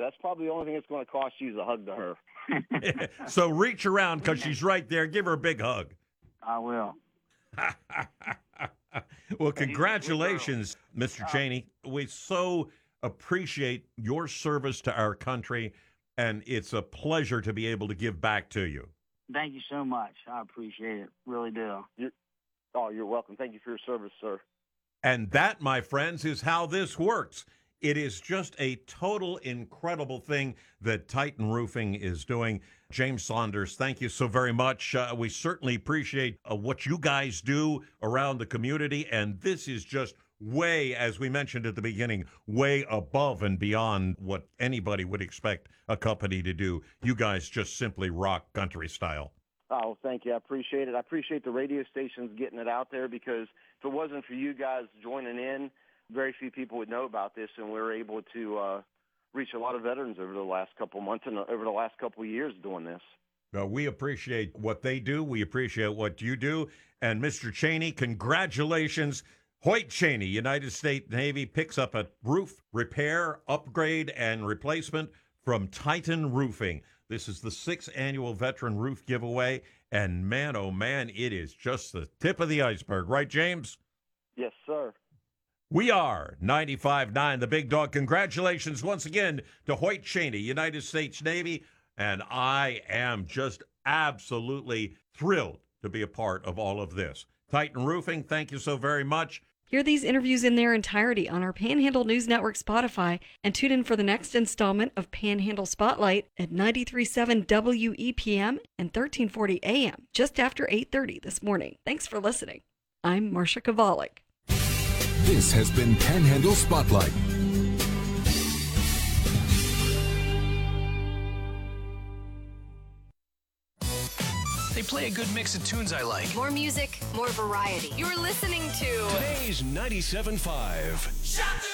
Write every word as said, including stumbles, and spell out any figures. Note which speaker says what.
Speaker 1: That's probably the only thing that's going to cost you is a hug to her.
Speaker 2: So reach around because she's right there. Give her a big hug.
Speaker 1: I will.
Speaker 2: Well, congratulations, Mister Cheney. We so appreciate your service to our country, and it's a pleasure to be able to give back to you.
Speaker 3: Thank you so much. I appreciate it. Really do.
Speaker 1: You're, oh, you're welcome. Thank you for your service, sir.
Speaker 2: And that, my friends, is how this works. It is just a total incredible thing that Titan Roofing is doing. James Saunders, thank you so very much. Uh, we certainly appreciate uh, what you guys do around the community, and this is just way, as we mentioned at the beginning, way above and beyond what anybody would expect a company to do. You guys just simply rock country style.
Speaker 1: Oh, thank you. I appreciate it. I appreciate the radio stations getting it out there, because if it wasn't for you guys joining in, very few people would know about this, and we're able to uh, reach a lot of veterans over the last couple of months and over the last couple of years doing this.
Speaker 2: Well, we appreciate what they do. We appreciate what you do. And Mister Cheney, congratulations. Hoyt Cheney, United States Navy, picks up a roof repair, upgrade, and replacement from Titan Roofing. This is the sixth annual Veteran Roof Giveaway, and man, oh man, it is just the tip of the iceberg. Right, James?
Speaker 1: Yes, sir.
Speaker 2: We are ninety-five point nine, The Big Dog. Congratulations once again to Hoyt Cheney, United States Navy, and I am just absolutely thrilled to be a part of all of this. Titan Roofing, thank you so very much.
Speaker 4: Hear these interviews in their entirety on our Panhandle News Network Spotify, and tune in for the next installment of Panhandle Spotlight at ninety-three point seven W E P M and thirteen forty A M just after eight thirty this morning. Thanks for listening. I'm Marcia Kovalik.
Speaker 5: This has been Panhandle Spotlight.
Speaker 6: They play a good mix of tunes I like.
Speaker 7: More music, more variety. You're listening to
Speaker 6: Today's ninety-seven point five.